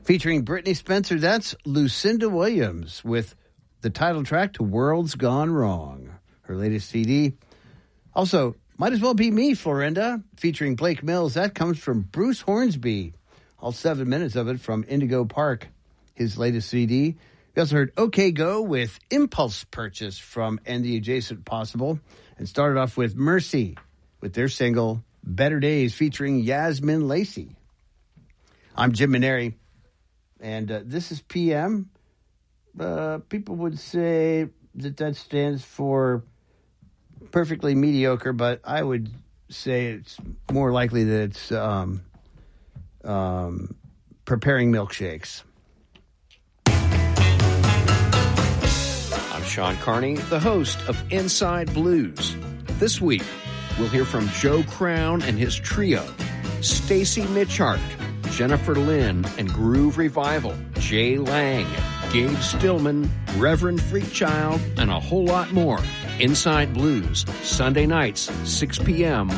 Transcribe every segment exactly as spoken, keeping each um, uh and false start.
Featuring Brittany Spencer, that's Lucinda Williams with the title track to World's Gone Wrong, her latest C D. Also, Might As Well Be Me, Florinda, featuring Blake Mills. That comes from Bruce Hornsby. All seven minutes of it from Indigo Park, his latest C D. We also heard OK Go with Impulse Purchase from And the Adjacent Possible. And started off with Mercy with their single, Better Days, featuring Yasmin Lacey. I'm Jim Maneri, and uh, this is P M. Uh, people would say that that stands for perfectly mediocre, but I would say it's more likely that it's um, um, preparing milkshakes. I'm Sean Carney, the host of Inside Blues. This week, we'll hear from Joe Crown and his trio, Stacy Mitchart, Jennifer Lynn and Groove Revival, Jay Lang, Gabe Stillman, Reverend Freakchild, and a whole lot more. Inside Blues, Sunday nights, six p.m.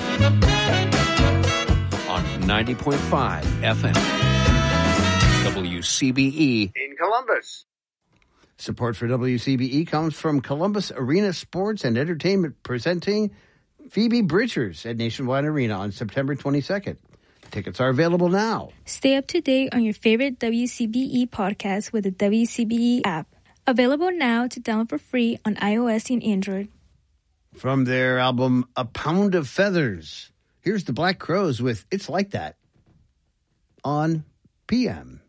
on ninety point five F M. W C B E in Columbus. Support for W C B E comes from Columbus Arena Sports and Entertainment, presenting Phoebe Bridgers at Nationwide Arena on September twenty-second. Tickets are available now. Stay up to date on your favorite W C B E podcast with the W C B E app. Available now to download for free on iOS and Android. From their album A Pound of Feathers, here's the Black Crowes with It's Like That on P M.